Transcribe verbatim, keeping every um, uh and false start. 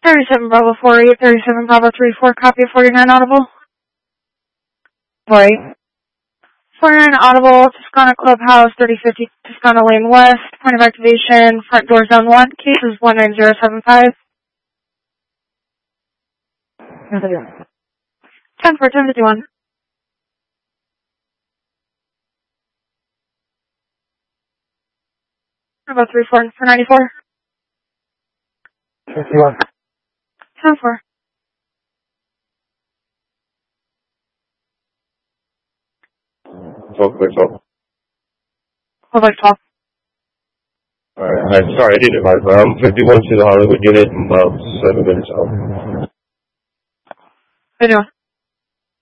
thirty-seven Bravo four eight, thirty-seven Bravo three four, copy forty-nine audible. Right. forty-nine audible, Toscana Clubhouse, thirty fifty Toscana Lane West, point of activation, front door zone one, case is one nine zero seven five. ten four, ten fifty-one. About three four, four ninety-four. fifty-one. ten four. Talk, quick talk. Hold like twelve. Alright, hi, sorry, I did it right. I'm fifty-one to the Hollywood unit, about seven minutes out. How you doing?